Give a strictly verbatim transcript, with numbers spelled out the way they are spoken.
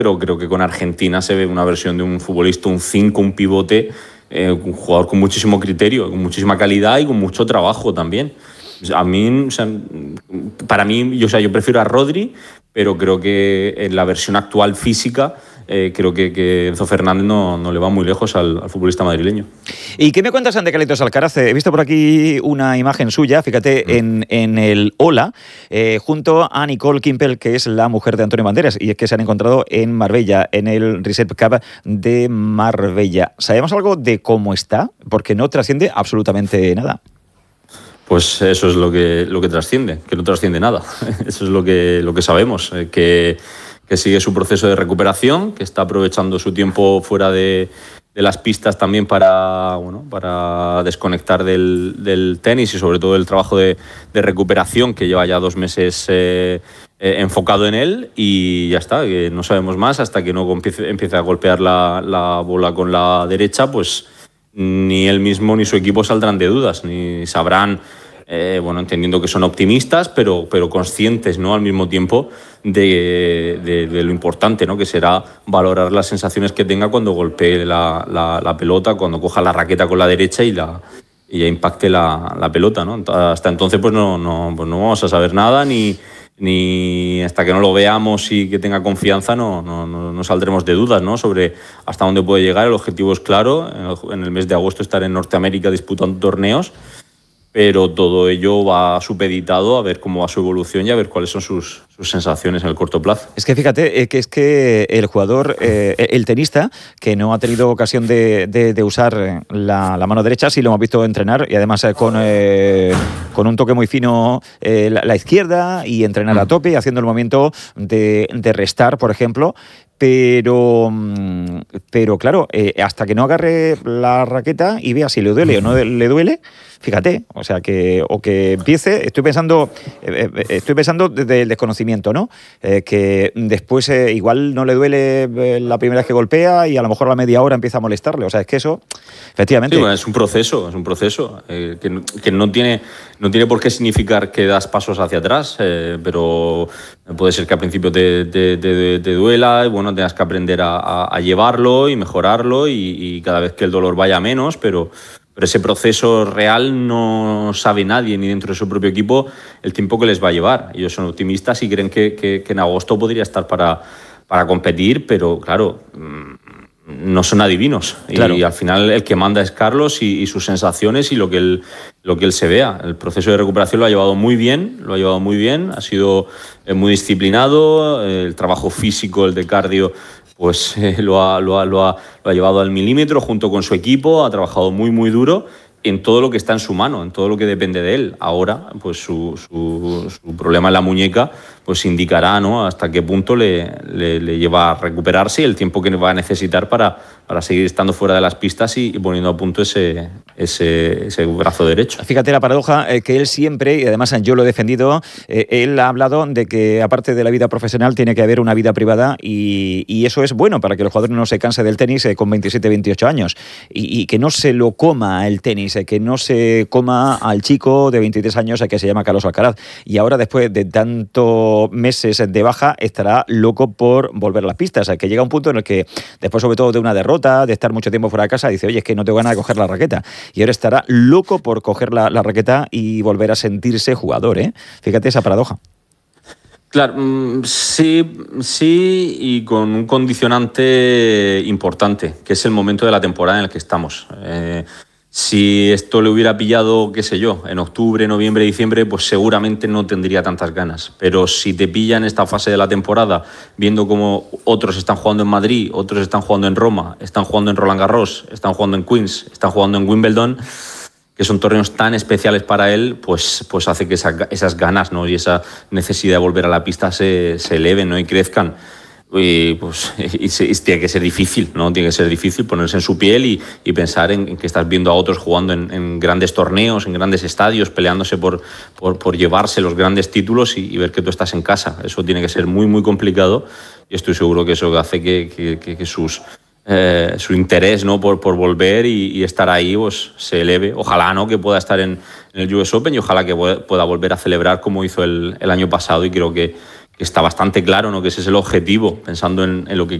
pero creo que con Argentina se ve una versión de un futbolista, un cinco, un pivote, eh, un jugador con muchísimo criterio, con muchísima calidad y con mucho trabajo también. A mí, o sea, para mí, yo, o sea, yo prefiero a Rodri, pero creo que en la versión actual física, eh, creo que, que Enzo Fernández no, no le va muy lejos al, al futbolista madrileño. ¿Y qué me cuentas de Carlitos Alcaraz? He visto por aquí una imagen suya, fíjate, mm. en, en el Ola, eh, junto a Nicole Kimpel, que es la mujer de Antonio Banderas, y es que se han encontrado en Marbella, en el Reserve Cup de Marbella. ¿Sabemos algo de cómo está? Porque no trasciende absolutamente nada. Pues eso es lo que, lo que trasciende, que no trasciende nada. Eso es lo que, lo que sabemos, eh, que, que sigue su proceso de recuperación, que está aprovechando su tiempo fuera de, de las pistas también para, bueno, para desconectar del, del tenis y sobre todo del trabajo de, de recuperación que lleva ya dos meses eh, eh, enfocado en él, y ya está, que no sabemos más hasta que no empiece, empiece a golpear la, la bola con la derecha, pues ni él mismo ni su equipo saldrán de dudas, ni sabrán, eh, bueno, entendiendo que son optimistas, pero, pero conscientes, ¿no?, al mismo tiempo de, de, de lo importante, ¿no?, que será valorar las sensaciones que tenga cuando golpee la, la, la pelota, cuando coja la raqueta con la derecha y la y ya impacte la, la pelota, ¿no? Hasta entonces pues no, no, pues no vamos a saber nada, ni, ni hasta que no lo veamos y que tenga confianza no, no, no, no saldremos de dudas, ¿no?, sobre hasta dónde puede llegar. El objetivo es claro, en el mes de agosto estar en Norteamérica disputando torneos, pero todo ello va supeditado a ver cómo va su evolución y a ver cuáles son sus, sus sensaciones en el corto plazo. Es que fíjate, eh, que es que el jugador, eh, el tenista, que no ha tenido ocasión de, de, de usar la, la mano derecha, sí lo hemos visto entrenar, y además eh, con, eh, con un toque muy fino eh, la, la izquierda, y entrenar a tope, haciendo el movimiento de, de restar, por ejemplo. Pero, pero claro, eh, hasta que no agarre la raqueta y vea si le duele o no le duele, fíjate, o sea, que o que empiece, estoy pensando eh, estoy pensando desde el desconocimiento, ¿no? Eh, que después eh, igual no le duele eh, la primera vez que golpea y a lo mejor a la media hora empieza a molestarle, o sea, es que eso, efectivamente... Sí, bueno, es un proceso, es un proceso eh, que, que no tiene, no tiene por qué significar que das pasos hacia atrás, eh, pero puede ser que al principio te, te, te, te duela y bueno, tengas que aprender a, a, a llevarlo y mejorarlo y, y cada vez que el dolor vaya menos, pero... Pero ese proceso real no sabe nadie, ni dentro de su propio equipo, el tiempo que les va a llevar. Ellos son optimistas y creen que, que, que en agosto podría estar para, para competir, pero claro, no son adivinos. Claro. Y al final el que manda es Carlos y, y sus sensaciones y lo que, él, lo que él se vea. El proceso de recuperación lo ha llevado muy bien, lo ha llevado muy bien, ha sido muy disciplinado, el trabajo físico, el de cardio, pues eh, lo, ha, lo, ha, lo, ha, lo ha llevado al milímetro junto con su equipo, ha trabajado muy, muy duro en todo lo que está en su mano, en todo lo que depende de él. Ahora, pues su, su, su problema en la muñeca pues indicará, ¿no?, hasta qué punto le, le, le lleva a recuperarse y el tiempo que va a necesitar para, para seguir estando fuera de las pistas y, y poniendo a punto ese, ese, ese brazo derecho. Fíjate la paradoja, eh, que él siempre, y además yo lo he defendido, eh, él ha hablado de que aparte de la vida profesional tiene que haber una vida privada y, y eso es bueno para que el jugador no se canse del tenis eh, con veintisiete, veintiocho años y, y que no se lo coma el tenis, eh, que no se coma al chico de veintitrés años eh, que se llama Carlos Alcaraz. Y ahora, después de tantos meses de baja, estará loco por volver a las pistas, eh, que llega un punto en el que después, sobre todo de una derrota, de estar mucho tiempo fuera de casa, dice, oye, es que no tengo ganas de coger la raqueta. Y ahora estará loco por coger la, la raqueta y volver a sentirse jugador, ¿eh? Fíjate esa paradoja. Claro, sí, sí, y con un condicionante importante, que es el momento de la temporada en el que estamos. Eh, si esto le hubiera pillado, qué sé yo, en octubre, noviembre, diciembre, pues seguramente no tendría tantas ganas. Pero si te pilla en esta fase de la temporada, viendo cómo otros están jugando en Madrid, otros están jugando en Roma, están jugando en Roland Garros, están jugando en Queens, están jugando en Wimbledon, que son torneos tan especiales para él, pues, pues hace que esa, esas ganas, ¿no?, y esa necesidad de volver a la pista se, se eleven, ¿no?, y crezcan. Y, pues, y, y tiene que ser difícil, ¿no? Tiene que ser difícil ponerse en su piel y, y pensar en, en que estás viendo a otros jugando en, en grandes torneos, en grandes estadios, peleándose por, por, por llevarse los grandes títulos y, y ver que tú estás en casa. Eso tiene que ser muy, muy complicado y estoy seguro que eso hace que, que, que, que sus... Eh, su interés, ¿no?, por, por volver y, y estar ahí pues, se eleve. Ojalá, ¿no?, que pueda estar en, en el U S Open y ojalá que pueda volver a celebrar como hizo el, el año pasado, y creo que, que está bastante claro, ¿no? Que ese es el objetivo, pensando en, en lo que